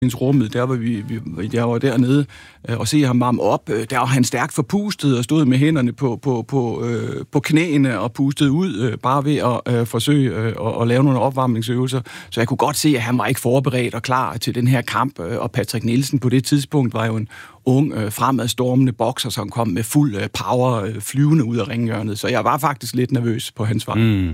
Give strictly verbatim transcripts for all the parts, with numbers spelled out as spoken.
rummet, der var vi, vi jeg var dernede øh, og se ham varme op. Der var han stærkt forpustet og stod med hænderne på, på, på, øh, på knæene og pustede ud, øh, bare ved at øh, forsøge øh, at, at lave nogle opvarmningsøvelser. Så jeg kunne godt se, at han var ikke forberedt og klar til den her kamp, øh, og Patrick Nielsen på det tidspunkt var jo en ung, øh, fremadstormende bokser, som kom med fuld øh, power øh, flyvende ud af ringhjørnet. Så jeg var faktisk lidt nervøs på hans vej. Mm.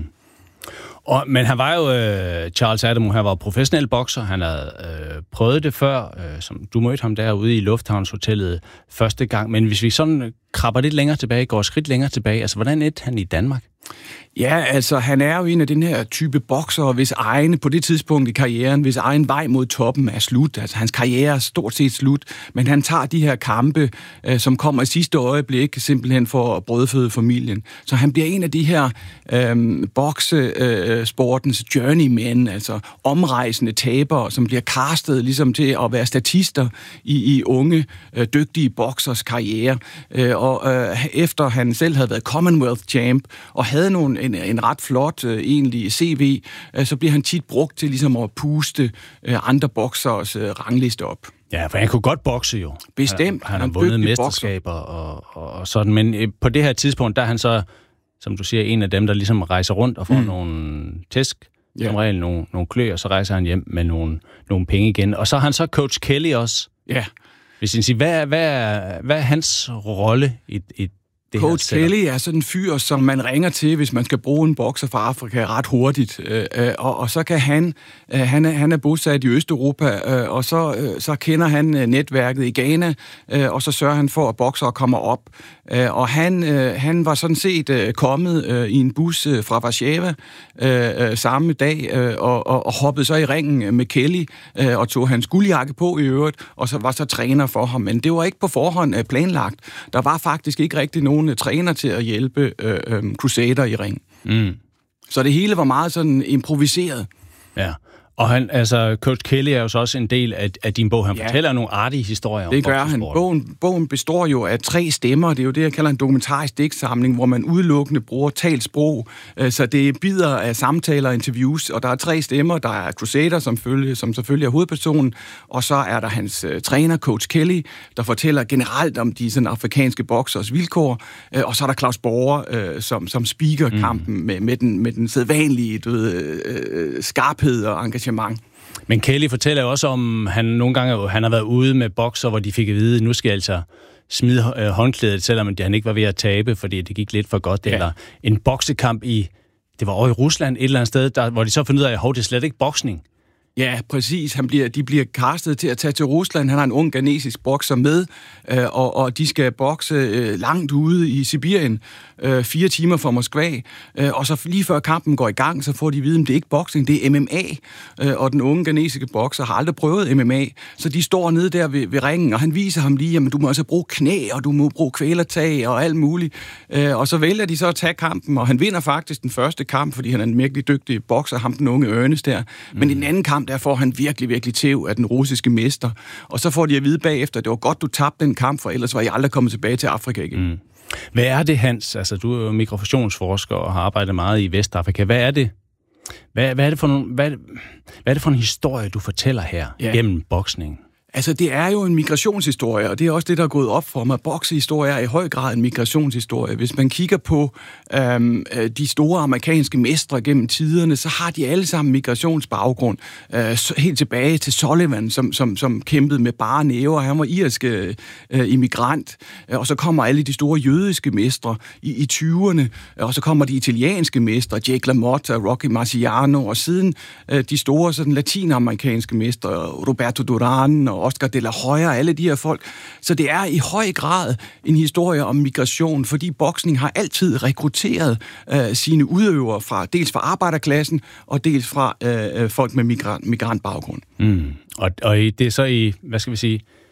Og, men han var jo, øh, Charles Adamu, han var professionel bokser, han havde øh, prøvet det før, øh, som du mødte ham derude i Lufthavnshotellet første gang, men hvis vi sådan krabber lidt længere tilbage, går skridt længere tilbage, altså hvordan endte han i Danmark? Ja, altså han er jo en af den her type bokser, hvis egne på det tidspunkt i karrieren, hvis egen vej mod toppen er slut. Altså hans karriere er stort set slut, men han tager de her kampe, øh, som kommer i sidste øjeblik, simpelthen for at brødføde familien. Så han bliver en af de her øh, boksesportens øh, journeymen, altså omrejsende tabere, som bliver castet ligesom til at være statister i, i unge, øh, dygtige boksers karriere. Øh, og øh, efter han selv havde været Commonwealth champ og havde nogle, en, en ret flot øh, egentlig C V, øh, så bliver han tit brugt til ligesom at puste øh, andre boksers øh, rangliste op. Ja, for han kunne godt bokse jo. Bestemt. Han, han har vundet mesterskaber og, og, og sådan, men øh, på det her tidspunkt, der er han så, som du siger, en af dem, der ligesom rejser rundt og får mm. nogle tæsk, ja. Som regel nogle, nogle klø, og så rejser han hjem med nogle, nogle penge igen. Og så har han så coach Kelly også. Ja. Hvis jeg siger, hvad, hvad, hvad er hans rolle i, i det Coach Kelly er sådan en fyr, som man ringer til, hvis man skal bruge en bokser fra Afrika ret hurtigt. Øh, og, og så kan han, øh, han, er, han er bosat i Østeuropa, øh, og så, øh, så kender han øh, netværket i Ghana, øh, og så sørger han for, at boksere kommer op. Øh, og han, øh, han var sådan set øh, kommet øh, i en bus øh, fra Warszawa øh, øh, samme dag, øh, og, og, og hoppede så i ringen med Kelly, øh, og tog hans guldjakke på i øvrigt, og så var så træner for ham. Men det var ikke på forhånd øh, planlagt. Der var faktisk ikke rigtig nogen træner til at hjælpe øh, øh, Crusader i ring. Mm. Så det hele var meget sådan improviseret. Ja. Og han, altså, Coach Kelly er jo så også en del af, af din bog. Han ja. fortæller nogle artige historier om det gør han. Bogen, bogen består jo af tre stemmer. Det er jo det, jeg kalder en dokumentarisk digtsamling, hvor man udelukkende bruger talt sprog. Så det er bidder af samtaler og interviews, og der er tre stemmer. Der er Crusader, som, følge, som selvfølgelig er hovedpersonen, og så er der hans uh, træner, Coach Kelly, der fortæller generelt om de sådan, afrikanske boksers vilkår, uh, og så er der Claus Borger, uh, som, som speaker kampen mm. med, med, den, med den sædvanlige du ved, uh, skarphed og engagement. Men Kelly fortæller jo også om, han nogle gange han har været ude med bokser, hvor de fik at vide, nu skal jeg altså smide øh, håndklædet, selvom han ikke var ved at tabe, fordi det gik lidt for godt. Ja. Eller en boksekamp i, det var over i Rusland, et eller andet sted, der, hvor de så fandt ud af, at det er slet ikke boksning. Ja, præcis. Han bliver, de bliver castet til at tage til Rusland. Han har en ung ghanesisk bokser med, øh, og, og de skal bokse øh, langt ude i Sibirien, øh, fire timer fra Moskva. Øh, og så lige før kampen går i gang, så får de at vide, at det er ikke boksning, det er M M A. Øh, og den unge ghanesiske bokser har aldrig prøvet M M A, så de står nede der ved, ved ringen, og han viser ham lige, at du må også bruge knæ, og du må bruge kvælertag og alt muligt. Øh, og så vælger de så at tage kampen, og han vinder faktisk den første kamp, fordi han er en virkelig dygtig bokser, ham den unge Ernest der. Men mm. i den anden kamp, der får han virkelig, virkelig tæv af den russiske mester. Og så får de at vide bagefter, at det var godt, du tabte den kamp, for ellers var jeg aldrig kommet tilbage til Afrika igen. Mm. Hvad er det, Hans? Altså, du er jo migrationsforsker og har arbejdet meget i Vestafrika. Hvad er det? Hvad, hvad, er, det for nogle, hvad, hvad er det for en historie, du fortæller her ja. gennem boksning? Altså, det er jo en migrationshistorie, og det er også det, der er gået op for mig. Boksehistorie er i høj grad en migrationshistorie. Hvis man kigger på øhm, de store amerikanske mestre gennem tiderne, så har de alle sammen migrationsbaggrund. Øh, helt tilbage til Sullivan, som, som, som kæmpede med bare næver. Han var irsk øh, immigrant. Og så kommer alle de store jødiske mestre i, i tyverne. Og så kommer de italienske mestre, Jake LaMotta, Rocky Marciano. Og siden øh, de store sådan, latinamerikanske mestre, Roberto Duran og Oscar de la Hoya, alle de her folk. Så det er i høj grad en historie om migration, fordi boksning har altid rekrutteret øh, sine udøvere fra dels fra arbejderklassen og dels fra øh, folk med migrant, migrantbaggrund. Mm. Og, og det er så i, hvad skal vi sige,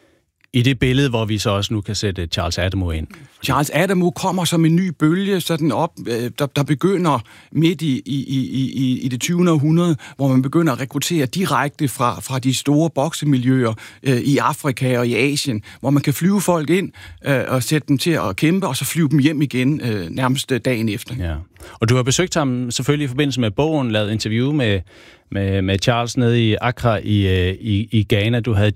I det billede, hvor vi så også nu kan sætte Charles Adamu ind. Charles Adamu kommer som en ny bølge, sådan op, der, der begynder midt i, i, i, i, i det tyvende århundrede, hvor man begynder at rekruttere direkte fra, fra de store boksemiljøer øh, i Afrika og i Asien, hvor man kan flyve folk ind øh, og sætte dem til at kæmpe, og så flyve dem hjem igen øh, nærmest dagen efter. Ja. Og du har besøgt ham selvfølgelig i forbindelse med bogen, lavet interview med, med, med Charles nede i Accra i, i, i Ghana. Du havde